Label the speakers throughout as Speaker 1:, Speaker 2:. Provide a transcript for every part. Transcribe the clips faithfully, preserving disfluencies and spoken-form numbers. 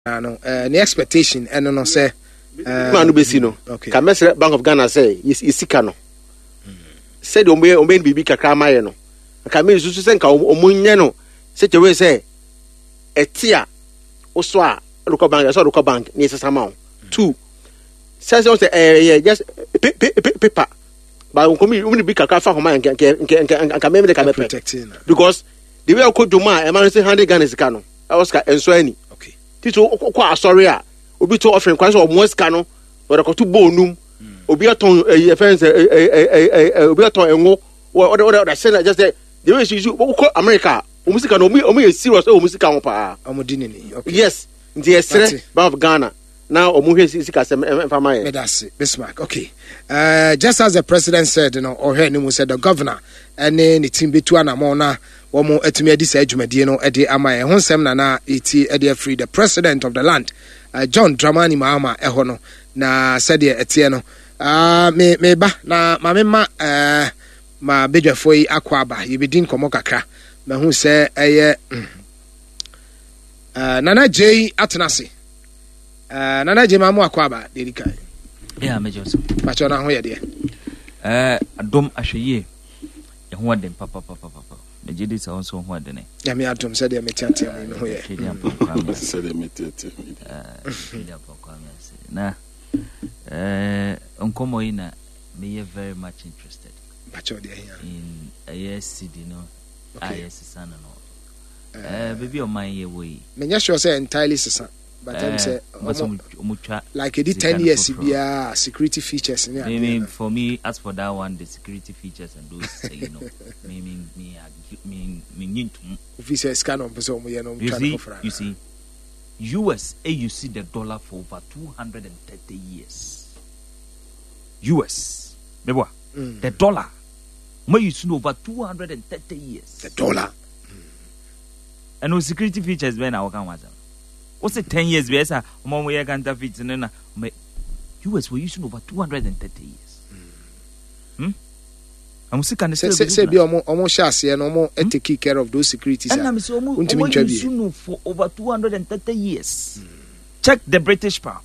Speaker 1: no uh, the expectation and no say
Speaker 2: man no be see no ka mesre Bank of Ghana say isika no said o me o me bibi kakra maye no ka me susu se nka o munye no se chewe say etia oso a local bank so local bank ni sesa ma two says say eh just paper but o komi o ni bi kakra fa homa nke nke nke me me ka me because the way o ko duma e man say hundred Ghana sika no Oscar enso ani tito kwa sorry a obi to offering kwa so mo sika no we ko to bonum obi aton e fence e obi aton enwo o de o de say just the way you go America o musika no o mo serious o musika ho pa
Speaker 1: o mo dinini okay
Speaker 2: yes the esre Bank of Ghana now o mo hwe sika sem fama ye
Speaker 1: medase Bismarck okay uh just as the president said you know or here ni said the governor and the team betu anamo na womo etumi adi sa adwumadie no ede ama e honsem na na eti ede free the president of the land uh, John Dramani Mahama eho no na said e etie no ah me me ba na ma me ma eh ma bedwafo yi akwaba yebedin komo kakra ma hu se eye uh, Nana J Atenase uh, Nana J mamu akwaba dedika
Speaker 3: yeah mejo so
Speaker 1: pa cho na ho ye de
Speaker 3: eh adom ahweye e ho adem papa papa papa the J D is also one day.
Speaker 1: Yeah, me atom said they met at him. No, yeah.
Speaker 4: Said they met at him.
Speaker 3: Nah, uh, Uncle Moina, me are very much interested in a yes, city, no, I yes, son and all. Uh, baby, on my way. Me,
Speaker 1: yes, you say entirely, son. But I'm say, like it did ten years, yeah, security features.
Speaker 3: I mean, for me, as for that one, the security features and those, you know, me, me, me, me, me need to.
Speaker 1: If you say scan on person, we are not.
Speaker 3: You see, you see, U S A, you see the dollar for over two hundred and thirty years. U S, me what? The dollar, me you see over two hundred and thirty years.
Speaker 1: The dollar,
Speaker 3: and those security features, when I can watch them. What's it ten years? We say, "Mom, we are going to fit in." U S were using over two hundred and thirty years. Hmm. I'm sick and
Speaker 1: say say be almost almost shas here. No more taking care of those securities.
Speaker 3: And I'm so almost using for over two hundred and thirty years. Check the British pound.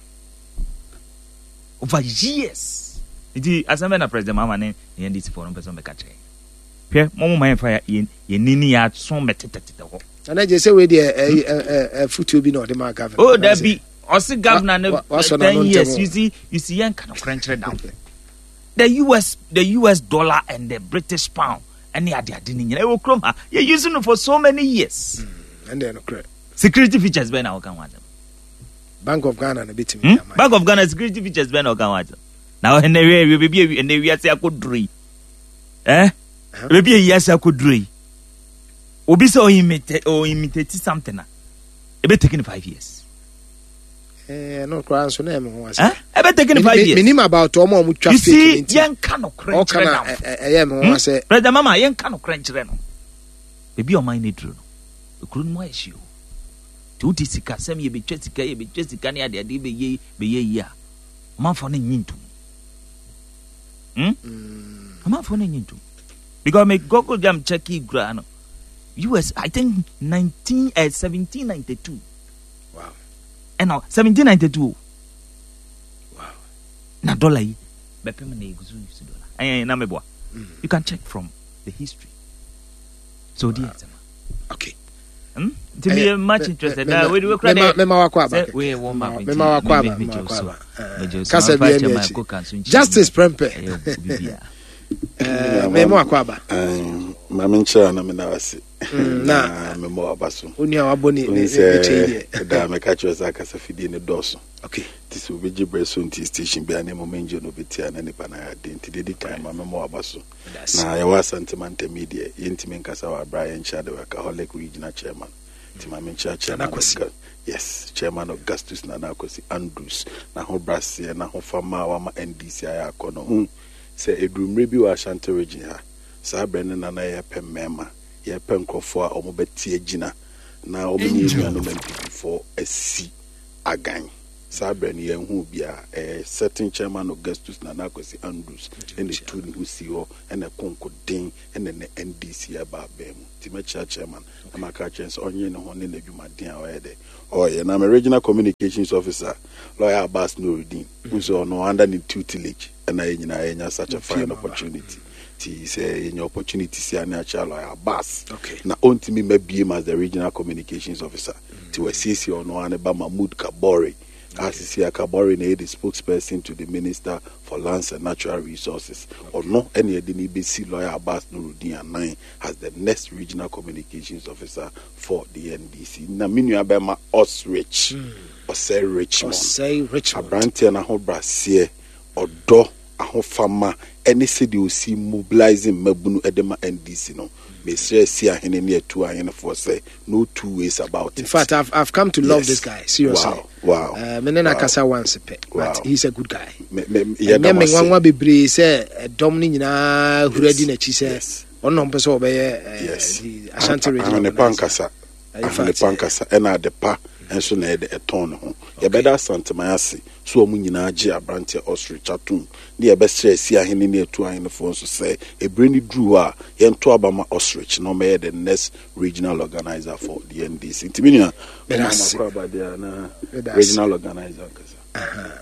Speaker 3: Over years. It as a man, President Mama, and this foreign person make a change. Pierre, Mama, my fire in ye nini at some metatata. And
Speaker 1: I just say we the a foot will be not the mark governor.
Speaker 3: Oh, there be also governor ten years. You see, you see, young kind of crunch down. The U S, the U S dollar and the British pound, and they are doing it. You're using it for so many years.
Speaker 1: And they're not correct.
Speaker 3: Security features, Ben, I can watch them.
Speaker 1: Bank of Ghana and a bit.
Speaker 3: Bank of Ghana security features, Ben, I can watch them. Now, and they will be, and they will say, I could dream. Eh? Maybe yes, I could dream. Obi so imitate or imitate something. It be taking five years.
Speaker 1: Eh, no crown so name was.
Speaker 3: Eh? It be taking five years.
Speaker 1: Minimum about omo mu traffic.
Speaker 3: You see, young cannot crunch.
Speaker 1: Okay, eh, eh, mo say.
Speaker 3: Brother Mama, young cannot crunch reno. Baby, your mind need to. You couldn't more issue. To tisika, some ye be chesika, ye be chesika near the day be ye, be ye ya. Man for ne into. Hmm? Man for ne into. Because me Google jam checky grano. U S, I think nineteen uh, seventeen ninety two.
Speaker 1: Wow.
Speaker 3: And now seventeen ninety two.
Speaker 1: Wow.
Speaker 3: Na dollar yi, bepe me na eguzu use dollar. Ayen na meboa. You can check from the history. So wow. Dear,
Speaker 1: okay.
Speaker 3: Hmm? To be uh, much interested. Now we do credit.
Speaker 1: Me ma wakwa ba.
Speaker 3: We won ma.
Speaker 1: Me ma wakwa ba. Me wakwa. Kasa bi eni. Justice Prempe. Eh, me mo wakwa ba.
Speaker 4: Eh, ma me ncha na me na wase.
Speaker 1: Na
Speaker 4: me mo abaso.
Speaker 1: Oni awaboni
Speaker 4: e e da me ka choza kasa fidie ne doso.
Speaker 1: Okay.
Speaker 4: This will be Jibreso station be an momenjo no betia na nipa na identity dedi kan ma me mo abaso. Na ya wa sentiment media yentimi nkasa wa Brian Chade Workaholic regional chairman. Tima me ncha chairman. Yes, chairman of Gastus Nanakosi Andrews. Na ho brase na ho fama wa ma N D C I akono. Hu se edumre bi wa Ashanti region ha. Sa brene na na ye pemema. Ye penkrofo a omo betie gina na omo ni enu no before a C agan Sabre ni who be a certain chairman Augustus Nanakwesi Andrews and the two who see her and a Conco Ding and then the N D C about them. Timacha chairman, Amaka Chance Onion on in the Jumadia or Ede. Oh, and I'm a regional communications officer, lawyer Abbas Nuruddin, who's on no under the tutelage, and I in such a fine opportunity. T say in your opportunity, see a natural lawyer Abbas. Okay. Now, on to me, maybe him as the regional communications officer to assist you on one about Mahmoud Kabori. As you see, Kabori is the spokesperson to the Minister for Lands and Natural Resources. Okay. Or no, any of the N B C lawyer Abbas Nuruddin and nine as the next regional communications officer for the N D C. Na minu abema Osrich, mm. Osei Richmond,
Speaker 1: Osei Richmond.
Speaker 4: Abranti na ho brasie, odo aho fama. Any city will see mobilizing Mabunu Edema N D C no. May see a near two and for say no two ways about it.
Speaker 1: In fact, I've I've come to love yes. this guy seriously.
Speaker 4: Wow, wow.
Speaker 1: Uh, Menena wow. Kasa once, but wow. he's a good guy.
Speaker 4: Me, me, yeah, me
Speaker 1: me one be brave say Domini na huredi na chi say. Ono mpeso obeye
Speaker 4: yes.
Speaker 1: Ashanti radio.
Speaker 4: Ane pankasa. Ane pankasa. Ena depa. Enso na ede eton ho ye beda santemayase so omu nyina age abrante Osrich atum ne ye be stress ahene ne etu ahene fo so say e breni dru a ye nto abama Osrich no me the next regional organizer for the N D C ntimina na makraba dia na regional organizer kasa aha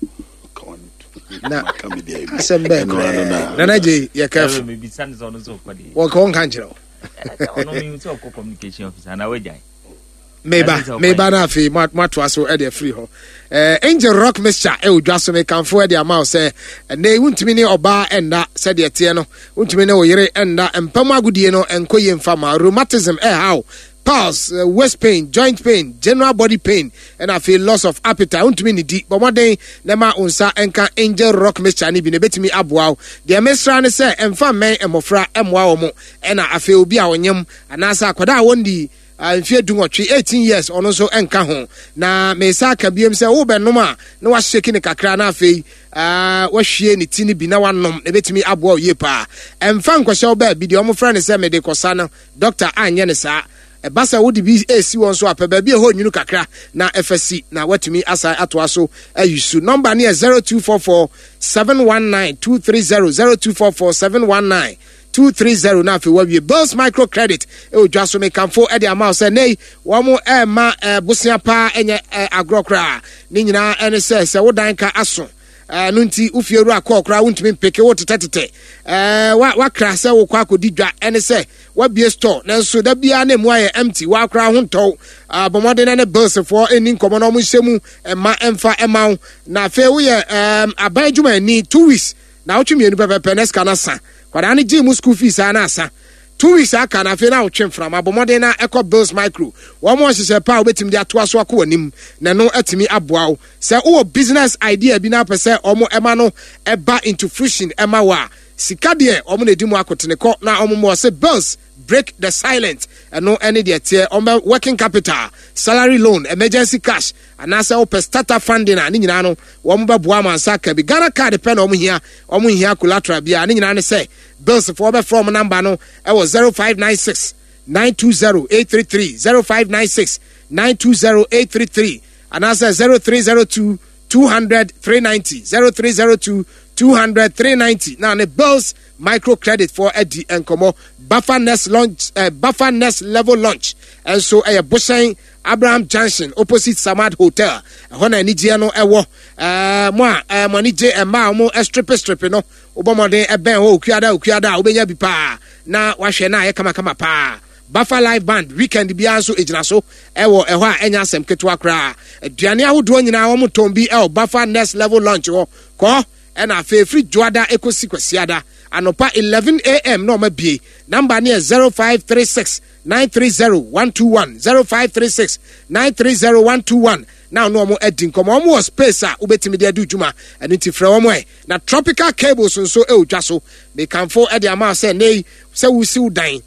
Speaker 1: na asembe na na je ye careful
Speaker 3: me bi san zo no zo kwade
Speaker 1: wo ko kan kire
Speaker 3: ono mi nti okọ communication officer na wejai
Speaker 1: Meba, meba na fi matwa so e dey free ho. Eh Angel Rock Mixture e odwa so me kanfo e dey ama say na wuntimi ne oba enda se dey tie no. Wuntimi ne oyere enda empam agudie no enkoye mfama rheumatism e how pulse, uh, waist pain, joint pain, general body pain, and I feel loss of appetite. Untimi ni di, but one day nema unsa enka Angel Rock Mixture ni bi ne betimi aboa. The mesra ne say emfa men emofra emwa omo. Ena afi obi a onyam anasa akwada wondi Uh, if you do what eighteen years or so enka ho na me sa ka biem se wo benom a na wa shake ne kakra na afei uh wa hwie ne tini bi na wanom na betimi aboa ye pa emfa nkwahye wo ba bi de omo fra ne se me de kosa no doctor anye ne sa e basa wo de bi esi won so apeba bi ho nyunu kakra na F S C na watimi asa atoa so ayusu number ne zero two four four seven one nine two three zero zero two four four seven one nine two three zero na fi wabi Bills Microcredit e odwa so me kanfo e de ama say nei wo mo e ma bosia pa enye agrokra ni nyina ene se se wo dan ka aso eh no nti ufieru akokra wontumi mpeke wo tetetete eh wa wa kra se wo kwa akodi dwa ene se wa bie store na nso da bia na mu aye empty wa kra ho nto abomode na ne Bills for eni nkomo no mo hyemu ma emfa ema na fe wo ye aban djuma ni two weeks na wo twemienu pepepe neska na sa kwada ne gym school fees ana asa two weeks aka na fe na wotwe from abomode na eco Bills Micro wo mo hyehyɛ pa obetim de ato aso akɔ anim na no atimi aboa wo sɛ wo business idea bi na pɛsɛ omo ema no eba into fruition ema wa sika de omo na di mu akotene kɔ na omo mo se Bills break the silence and no any de tie omo working capital salary loan emergency cash and asa open starter funding ani nyina no wo mo beboa mansa ka bi Ghana card pen omo hia omo hia collateral bia ani nyina ne say Bills for be from number no e was zero five nine six nine two zero eight three three zero five nine six nine two zero eight three three and asa zero three zero two two hundred three ninety zero three zero two two hundred three ninety now the Bills Microcredit for Eddie and Komo Buffer Nest launch uh, Buffer Nest level launch and so a uh, Bushain Abraham Junction opposite Samad Hotel hona ni dia no ewo eh mo a money je e ma mo strip strip no obomode e ben ho okuada okuada obenya bi pa na wahwe na ye kama kama pa Buffer Live Band weekend bia so ejina so ewo eho a enya asem keto akra aduane ahodo nyina wo motombi e Buffer Nest level launch ho ko e na fe free joada ekosi kwasiada anopa eleven a m no ma bie number near zero five three six nine three zero one two one zero five three six nine three zero one two one now no more edding come on more space ah ubetimi de adu juma and nti frɛ wo mo e na tropical cables nso e odwa so they can for e de ama say nei say we see dan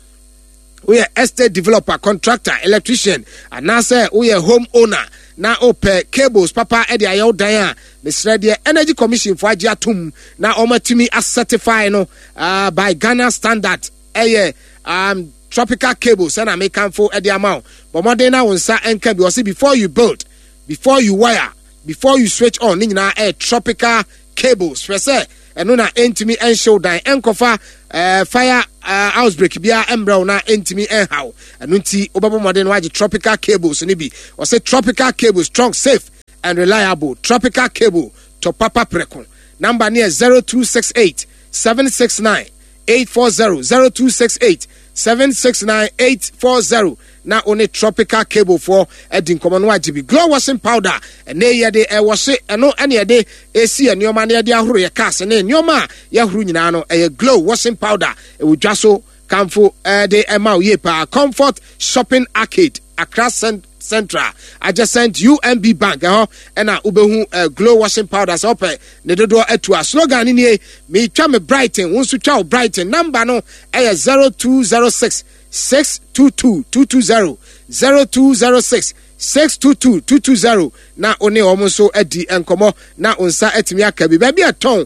Speaker 1: we are estate developer contractor electrician and now say we are home owner na ope cables papa e de ayo dan a Mister The Energy Commission for agiatum na omatimi as certify no uh, by Ghana standard eh um tropical cables and I make come for the amount but more than now on sa enka be before you build before you wire before you switch on ni nyina air tropical cables press eno na entimi enshow dan enkofa uh, fire uh, outbreak bia embra na entimi enhaw eno nti obabo modern waje tropical cables ni bi o say tropical cable strong, safe and reliable. Tropical cable to Papa Preko. Number near zero two six eight seven six nine eight four zero zero two six eight seven six nine eight four zero. Now only tropical cable for Edin Common Wajibi. Glow washing powder and they ya de a wash it and no any day a see a new man ya huru ya cast and then your ma ya hunano a glow washing powder. It would just so come for uh, the amount yepa comfort shopping arcade across cent- Central. I just sent U M B Bank eh, and a ubehu uh, glow washing powders up eh, ne dodo etu a slogan in here me twa me Brighton won su twa Brighton number no eh zero two zero six six two two two two zero zero two zero six six two two two two zero na one omo so edi enkomo na onsa etimi aka bi ba bi aton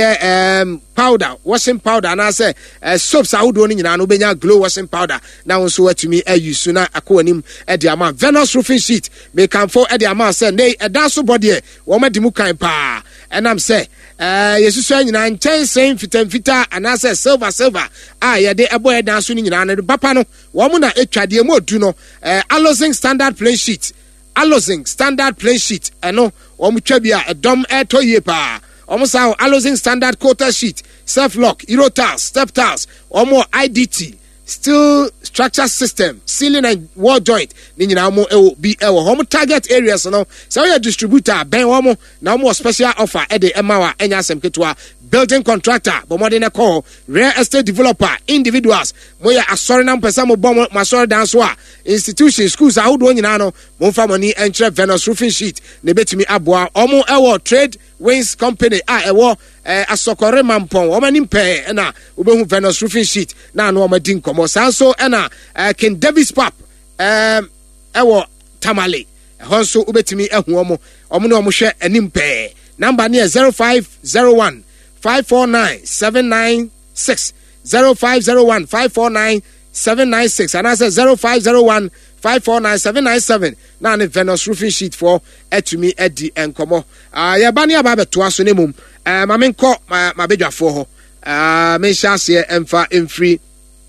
Speaker 1: eh um powder washing powder na say uh, soaps ahodo ni nyina no benya glow washing powder na onso atumi ayusu na akoanim edi ama Venus roofing sheet me can for edi ama say nei eda so body e wo ma di mu kan pa enam say eh yesu so nyina nchen sen fitam fita ana say silver silver ah ye de ebo eda so ni nyina na papa no wo mu na etwade mu odu no eh Alozing standard plain sheet Alozing standard plain sheet eno wo mu twa bia edom eto ye pa almost how Alozing standard quarter sheet self lock euro tiles step tiles or more I D T steel structure system ceiling and wall joint ni nyina mo e bi e wo home target areas no so your distributor ben wo mo na mo special offer e de emawa enya asem ketwa building contractor but more than a call real estate developer individuals mo ya asori na mpesa mo bom mo asori dan so a institution schools ahodo nyina no mo fa money entre Venus roofing sheet ne betumi aboa omo ewo trade Wings company a ewo eh, asokore mampon o mani mpe na obehu Venus roofing sheet na no o madin komo sanso na eh, King Davis pap eh ewo Tamale honso obetimi ehu omo omo na omo hwe anim pe number near zero five zero one five four nine seven nine six zero five zero one five four nine seven nine six and I said zero five zero one five four nine seven nine seven na ne Venus roofing sheet for etumi edi enkomo ah ya bani aba beto aso ne mum eh ma menko ma bedwafo ho ah me hyase emfa emfree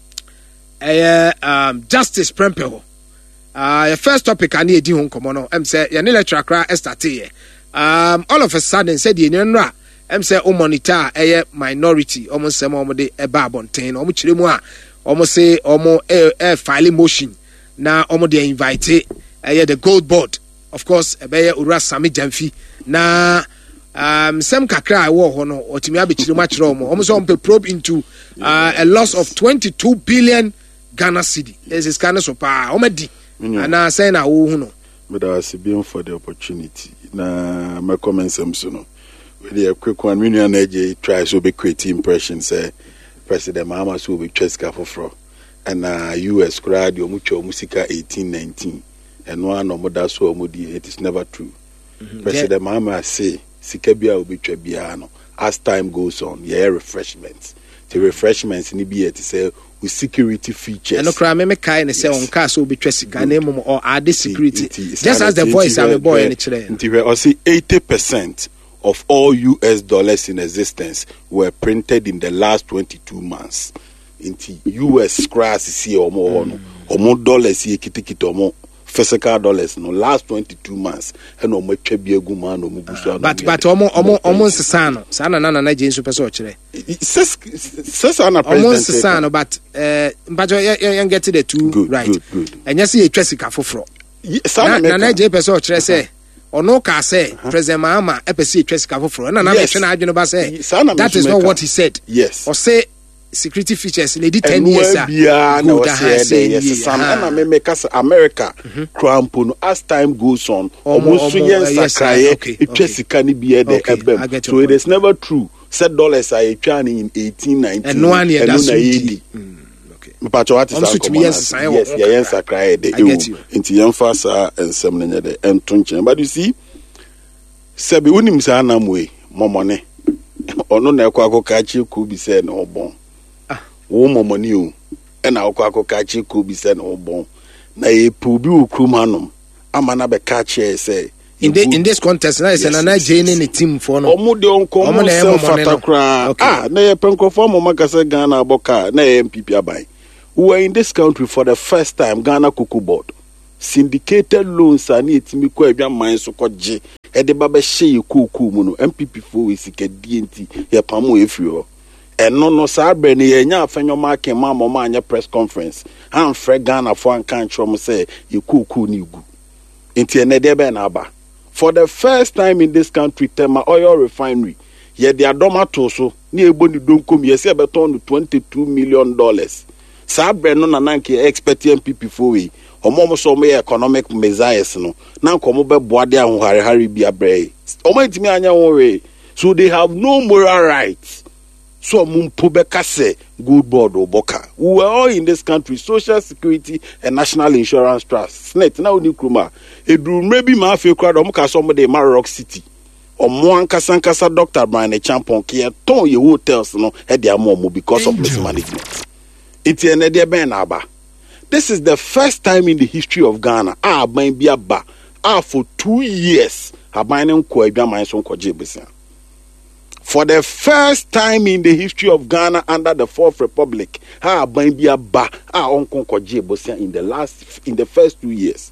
Speaker 1: eh um justice prempe ho ah your first topic ani edi ho nkomo no em say ya ne lecture kra start here um all of a sudden said ye nra em say o monitor eh minority omo sem omo de eba abonten omo kiremu a omo say omo eh file motion na omo de invite eh the gold board of course ebe ura Sami Jamfi na um sem kakra wo ho no otimi abekire ma kire omo omo so omo probe into uh, a loss of twenty-two billion Ghana cedi this is kind of so pa omo di na say na wo hu no
Speaker 4: but I was being for the opportunity na my comments am so no we a quick one we na je try so be create impression say President Mahama so be cheska for and uh, U S crowd yo mucho musika eighteen nineteen and one no moda so omodi it is never true. Mm-hmm. President yeah. Mahama say sika bia obi twa bia no as time goes on yeah refreshments the refreshments ni bia to say with security features.
Speaker 1: And okra me me kai ne say on car so obi twa sika na mum or add security it, it, just as the voice am a boy in chile.
Speaker 4: Nti we say eighty percent of all U S dollars in existence were printed in the last twenty-two months. Inti U S scratch see omo no omo dollars here kitikiti omo physical dollars no last twenty-two months and omo twa bi egu ma no mu busu
Speaker 1: but but omo omo omo nsesa no sa na na na je nso pese o kire
Speaker 4: ses ses ana president
Speaker 1: omo nsesa no but eh mbajo you get the two
Speaker 4: good,
Speaker 1: right
Speaker 4: good, good.
Speaker 1: Enya se ye twa sika foforo na na na je pese o kire se ono ka say President Mahama epese twa sika foforo na na me twa na adweno ba say that is not what he said.
Speaker 4: Yes,
Speaker 1: or say security features in the ten years ah
Speaker 4: good yes some na me make us America crampo as time goes on almost yen sakraye etwa sika ni bia de ebem so it is never true said dollars are etwa in eighteen nineteen
Speaker 1: and no one here that's okay
Speaker 4: but what is that yes yen sakraye de enti yen fasa ensem na nyede entonche but you see sebi unim sa na moe momone ono na ekwa akoka chi ku bi se na obon wo momoni o e na akwa akoka chi ku bi se na obon na e pu bi okrum hanom ama na be ka chi se
Speaker 1: in the, in this contest na is yes, na Jane yes. Ni team for no
Speaker 4: omo de onko omo self atakra ah na ye penko for mo makase Ghana aboka na M P P abai. We were in this country for the first time. Ghana Cuckoo Board syndicated loans ani etimi ko adwa man so koje e de ba be hye kuku mu no M P P fo we sika D N T ye pamo efiri ho eno no sa bre ne ye nya afenyo market ma mo ma anya press conference han fre Ghana fo an kan tro mo say ye kuku ni gu enti ene de be na aba for the first time in this country Tema Oil Refinery ye de adoma to so ni ebo ni donkom ye se be ton twenty-two million dollars. Sabre no na nanke expect M P P for we omo so me economic messiahs no na nkomo be boade ahohare hare bi abre omo ntimi anya won so they have no moral rights so mumpo be kase good board oboka. We were all in this country Social Security and National Insurance Trust S N E T na oni kruma edru maybe ma afi kra do mo ka so mo de Rock City omo ankasa ankasa Doctor Brian Champon ke ton ye hotels no e de amomo because of mismanagement. This is the first time in the history of Ghana. Ah, by Biaba. Ah, for two years. For the first time in the history of Ghana under the Fourth Republic. Ah, by Biaba. Ah, in the last, in the first two years.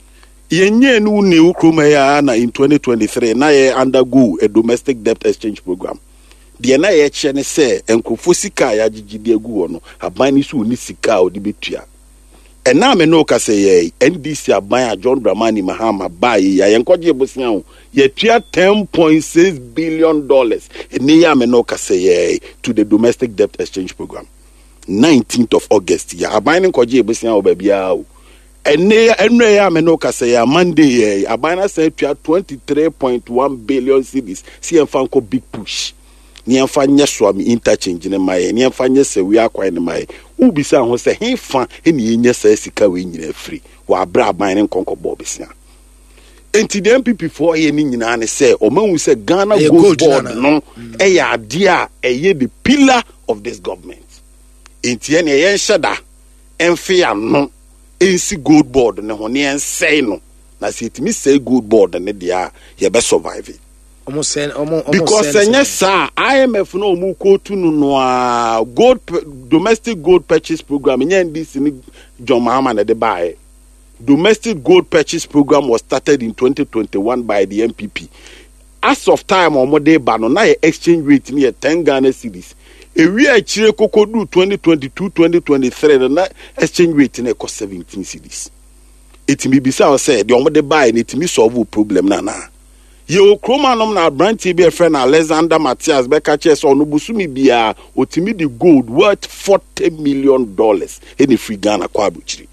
Speaker 4: Yenye nu ni ukrumaya na in twenty twenty-three na ye undergo a domestic debt exchange program. The na ye chene se enkofo sika ya gigide egu no aban ni so ni sika o de betua e na me no ka se ye N D C aban a John Dramani Mahama bae ya yenkoje bosia o ye tua ten point six billion dollars e ni ya me no ka se ye to the domestic debt exchange program nineteenth of August ya aban ni koje bosia o ba bia o ene enre ya me no ka se ya Monday ye aban na se tua twenty-three point one billion cedis si enfanko big push ni amfa nye swami interchange ne maye ni amfa nye se wi akwan ne maye ubisa ho se hefa eni enye se sika we nyina free wa abra ban ne nkonko bo besia enti the M P P for ye ni nyina ne se o mahu se Ghana Gold Board no e ya ade a e ye the pillar of this government enti ene ye nheda emfe ya no ensi Gold Board ne ho ne ensei no na se etimi say Gold Board ne dia ye be survive it. Almost send, almost, almost because yes sir I M F no mu ko tu no no gold domestic gold purchase program nyen this ni John Mahama na de buy domestic gold purchase program was started in twenty twenty-one by the M P P as of time omo de ba no na exchange rate ni ten Ghana cedis e wi a chire kokodu twenty twenty-two twenty twenty-three na exchange rate na cost seventeen cedis it me be say say the omo de buy na it me solve problem na na Yo kromanom na branch be friend Alexander Matthias Beka chess on Ubusumi bia otimi the gold worth forty million dollars any free Ghana kwa buchiri.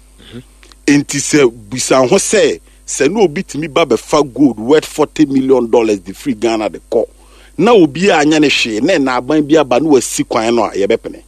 Speaker 4: Enti se bisa ho se se no obi timi ba be fa gold worth forty million dollars the free Ghana the call. Na obi anya ne hwe na na aban bia ba no wasi kwan no ye bepene.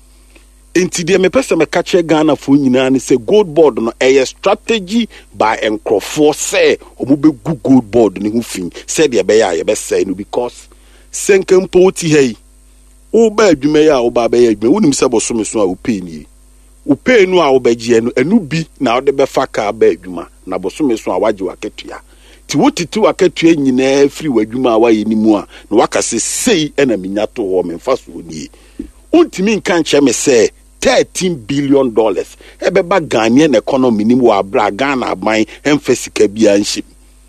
Speaker 4: Enti de me pese me kache Ghana fo nyina ne se Gold Board no a strategy by encrofo say omube gu Gold Board ne hu fin say de be ya ye be say no because senkempo ti hei o ba adwuma ya o ba be ya adwuma unim se boso me so a o pay ni o pay no a o ba gie no enu bi na o de be fa ka ba adwuma na boso me so a waje waketua ti wotiti waketua nyina free wadwuma a waye ni mu a na wakase sei na minya to ho me mfa so ni untimi nkan che me say thirteen billion dollars ebeba Ghanaian economy ni wa bra Ghana aban emfasika bia nship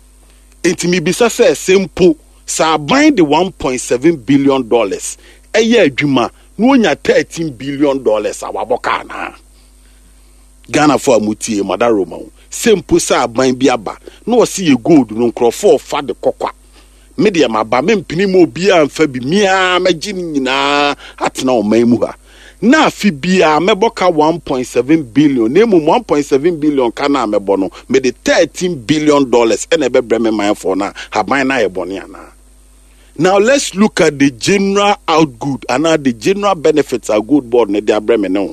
Speaker 4: intimi bisa say simple sa aban the one point seven billion dollars eye adwuma no onya thirteen billion dollars awaboka na Ghana for amutie madaroma simple sa aban bia ba no osi ye gold no nkrofo fa de kokwa media maba mempini mo bia amfa bi mia magini nyina atena o man mu ha na fi bia meboka one point seven billion nemu one point seven billion kana mebo no me the thirteen billion dollars ene be breme man for na haban na eboni ana. Now let's look at the general outgood and the general benefits are good board ne dia breme no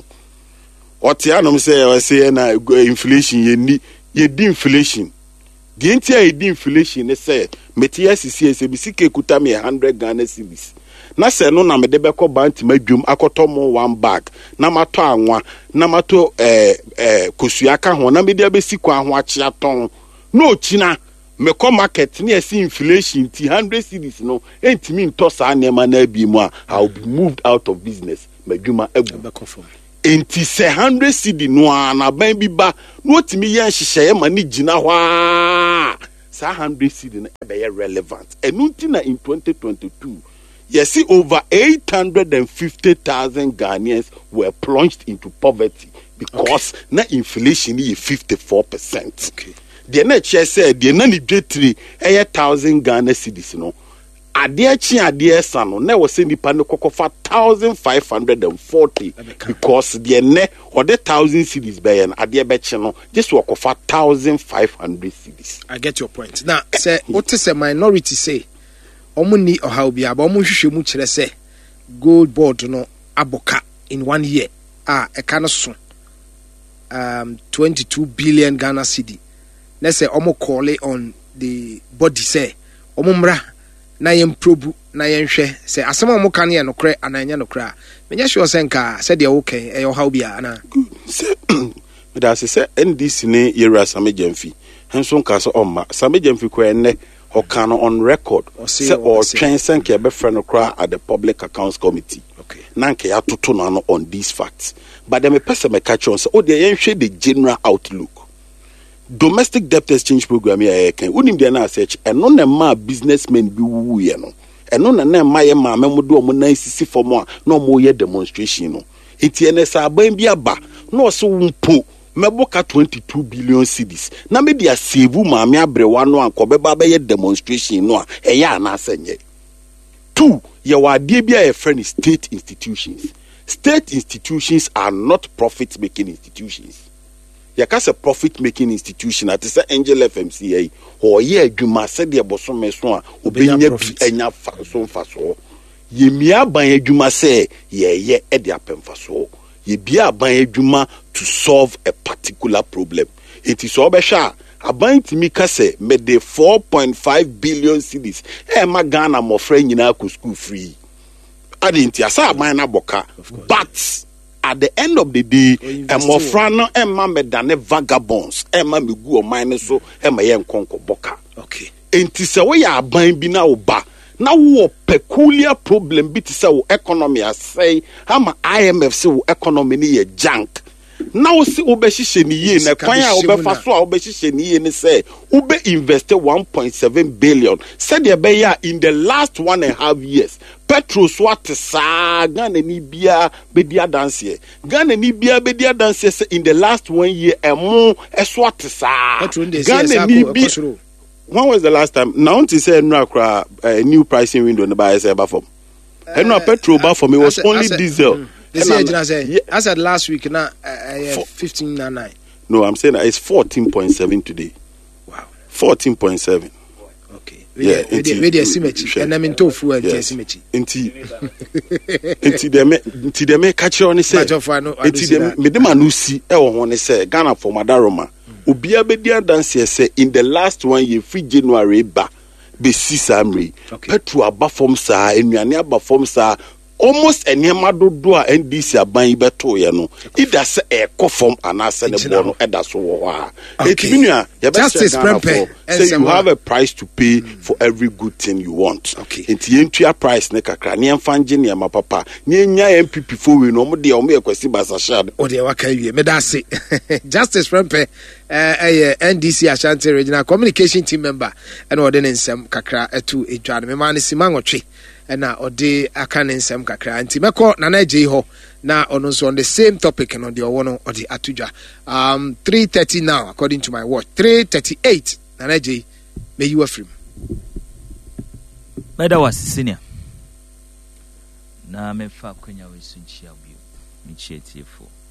Speaker 4: oti anom say we say na inflation ye ni ye di inflation the entire di inflation ne say metia sisi ese bisike kuta me one hundred Ghana cedis na se no na me de beko banti madwum akoto mo one bag na mato anwa na mato eh eh kosuaka ho na me de abesi kwa ho achi aton no china me come market near see inflation t one hundred cedis no entimi nto saa nema na bi mu a I will be moved out of business madwuma agu enti se one hundred cedi no na ban bi ba no otimi yan hyehyeye ma ni gina hwa sa one hundred cedi na be relevant enunti na in twenty twenty-two yes see over eight hundred fifty thousand Ghanaians were plunged into poverty because okay. na inflation is fifty-four percent. Okay. The next year said the nani dwetri a thousand Ghana cedis no. Ade chi ade sano na was send nipa no kokofa one thousand five hundred forty because the ne or the thousand cedis be an ade be no just work of one thousand five hundred cedis.
Speaker 1: I get your point. Now say what is a minority say omo ni ohaw bia ba omo hwehwe mu kire say gold board no aboka in one year ah e ka no so um twenty-two billion Ghana cedi. Let's say omo call on the body say omo mra na yem probu na yen hwe say asema omo kan ye no kre ananya no kra menya sure say nka say de okay e yo how bia ana
Speaker 4: say me da say N D C ne yera samejamfi henso nka so omma samejamfi ko enne hoka no on record say or twen sen ke be friend no kra at the public accounts committee
Speaker 1: okay
Speaker 4: na nke ya toto no on these facts but dem person me catch on say o de yen hwe the general outlook. Domestic debt exchange program here can unim dey na search eno na ma businessmen bi wuwu ye no eno na na ma ye ma memodo omo na sisi form a na omo ye demonstration no enti ene sa ban bi aba na so wumpo meboka twenty-two billion cedis na me dia save ma me abrewa no anko beba be ye demonstration no a eye ana asenye two ye wa de bia ye friend state institutions. State institutions are not profit making institutions. Yakasa profit making institution at the Angel F M C A or ye adwuma said the bosom meso a obenya enya fa so fa so ye mia ban adwuma say ye ye e de apemfa so ye bia ban adwuma to solve a particular problem. It is obesha aban timi ka say me de four point five billion cedis e ma Ghana mo fra nyina ko school free adinti asa aban na boka but at the end of the day, Emma Frano, Emma Medane vagabonds, Emma Migu or minus so, Emma Yen Conco Boca.
Speaker 1: Okay.
Speaker 4: And Tisaway are buying Bina Oba. Now, what peculiar problem bit so economy, I say, I'm I M F so economy a junk. Now, see Obeshi Ye, na Kwaya Obefaso, Obeshi Ye, and say, Ube invested one point seven billion. Said the Bayer in the last one and a half years. Petro swat sa Ghana ni bia bedia danse. Ghana ni bia bedia danse in the last one year and more a swat sa. Ghana ni bia. When was the last time? Now to say no a new pricing window in the buy say from. And no petrol bar for me was only diesel.
Speaker 1: They say I said yeah. I said last week now uh, fifteen and nine.
Speaker 4: No, I'm saying it's fourteen point seven today.
Speaker 1: Wow.
Speaker 4: fourteen point seven.
Speaker 1: Okay. Yeah, we dey simechi. And I mean tofu and simechi.
Speaker 4: Enti. Enti dem enti dem catch on say. Enti dem me dem anu si e wo ho ne say Ghana for Madaroma. Obia be dia dance say in the last one year free January ba be six amri. Petro aba form sa, enuane aba form sa. Almost any do a N D C aban beto ye no either say e ko form anase ne bo no e da so wo ha etimia ye be
Speaker 1: Justice Prempe
Speaker 4: say you have a price to pay mm. for every good thing you want
Speaker 1: okay
Speaker 4: enti yentua price ne kakra ne emfa nge ne ma papa ne nya M P P fo we no mo de o mo e kwasi basa shade
Speaker 1: o de waka wie me da se Justice Prempe eh eh N D C Ashanti Regional Communication Team member and o de nsem kakra etu edwa me ma ne simangotwe na ode akane nsem kakra anti meko nana je ho na ono so on the same topic no de owo no ode atudwa um three thirty now according to my watch three thirty-eight nana je may you afrim
Speaker 3: meda was senior na me fa kwanya we sunchi abio me chietiefo